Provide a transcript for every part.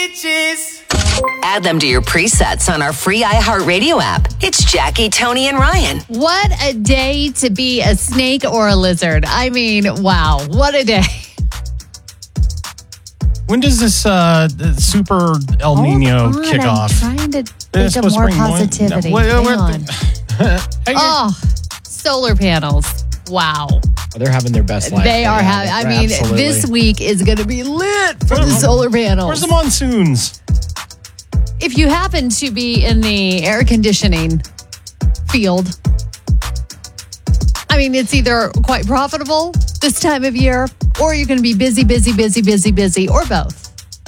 Add them to your presets on our free iHeartRadio app. It's Jackie, Tony, and Ryan. What a day to be a snake or a lizard. I mean, wow, what a day. When does this super El Nino kick off? I'm trying to think of more positivity. Hang on. Solar panels. Wow. They're having their best life. They are having, I mean, this week is going to be lit for the solar panels. Where's the monsoons? If you happen to be in the air conditioning field, I mean, it's either quite profitable this time of year, or you're going to be busy, or both.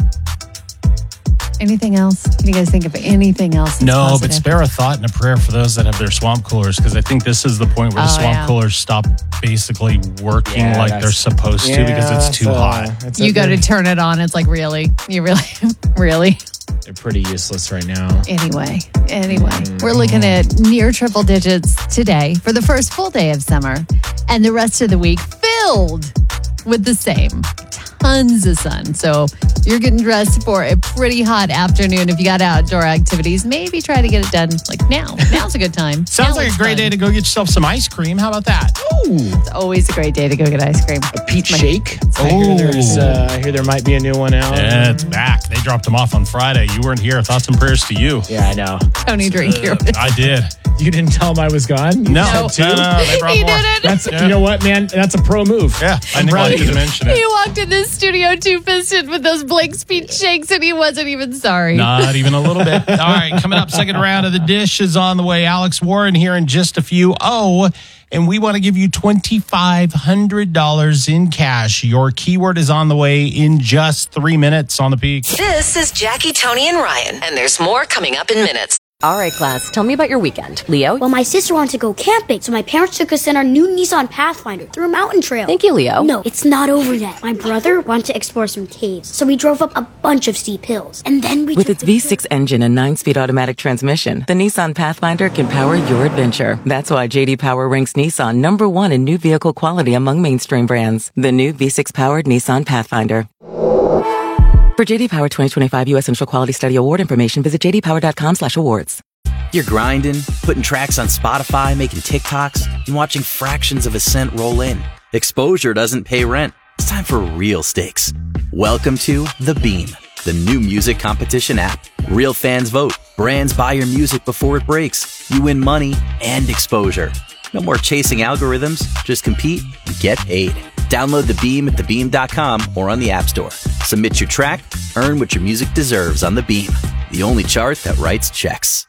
Anything else? Can you guys think of anything else? No, positive? but spare a thought and a prayer for those that have their swamp coolers, because I think this is the point where the swamp coolers stop basically working like they're supposed to because it's too hot. You go to turn it on. It's like, really? You really? They're pretty useless right now. Anyway, we're looking at near triple digits today for the first full day of summer, and the rest of the week filled with the same. Tons of sun. So you're getting dressed for a pretty hot afternoon. If you got outdoor activities, maybe try to get it done like now. Now's a good time. Sounds like a great day to go get yourself some ice cream. How about that? It's always a great day to go get ice cream. A peach shake. I hear there might be a new one out. Yeah, it's back. They dropped them off on Friday. You weren't here. Thoughts and prayers to you. Yeah, I know. Tony, drink your I did. You didn't tell them I was gone? No, they brought he more. didn't. You know what, man? That's a pro move. Yeah, I neglected to mention it. He walked in this studio two-fisted with those Blake's peach shakes, and he wasn't even sorry. Not even a little bit. All right, coming up, second round of the dish is on the way. Alex Warren here in just a few. And we want to give you $2,500 in cash. Your keyword is on the way in just 3 minutes on the peak. This is Jackie, Tony, and Ryan, and there's more coming up in minutes. All right, class, tell me about your weekend. Leo? Well, my sister wanted to go camping, so my parents took us in our new Nissan Pathfinder through a mountain trail. Thank you, Leo. No, it's not over yet. My brother wanted to explore some caves, so we drove up a bunch of steep hills. And then we With its V6 engine and 9-speed automatic transmission, the Nissan Pathfinder can power your adventure. That's why J.D. Power ranks Nissan #1 in new vehicle quality among mainstream brands. The new V6-powered Nissan Pathfinder. For J.D. Power 2025 U.S. Central Quality Study Award information, visit jdpower.com/awards. You're grinding, putting tracks on Spotify, making TikToks, and watching fractions of a cent roll in. Exposure doesn't pay rent. It's time for real stakes. Welcome to The Beam, the new music competition app. Real fans vote. Brands buy your music before it breaks. You win money and exposure. No more chasing algorithms. Just compete and get paid. Download The Beam at thebeam.com or on the App Store. Submit your track, earn what your music deserves on The Beam, the only chart that writes checks.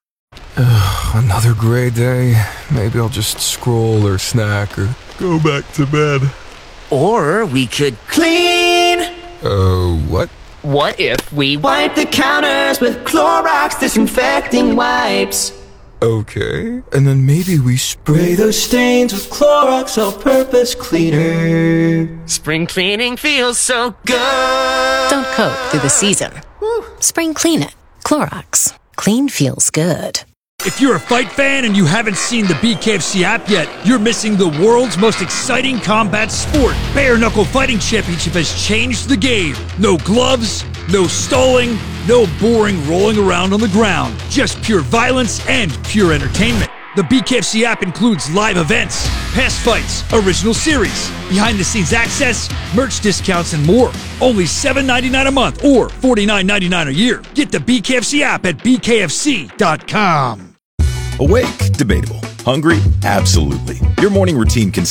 Another gray day. Maybe I'll just scroll or snack or go back to bed. Or we could clean. What? What if we wipe the counters with Clorox disinfecting wipes? Okay, and then maybe we spray those stains with Clorox all-purpose cleaner. Spring cleaning feels so good. Don't cope through the season. Spring clean it. Clorox. Clean feels good. If you're a fight fan and you haven't seen the BKFC app yet, you're missing the world's most exciting combat sport. Bare Knuckle Fighting Championship has changed the game. No gloves, no stalling, no boring rolling around on the ground. Just pure violence and pure entertainment. The BKFC app includes live events, past fights, original series, behind-the-scenes access, merch discounts, and more. Only $7.99 a month or $49.99 a year. Get the BKFC app at bkfc.com. Awake? Debatable. Hungry? Absolutely. Your morning routine consists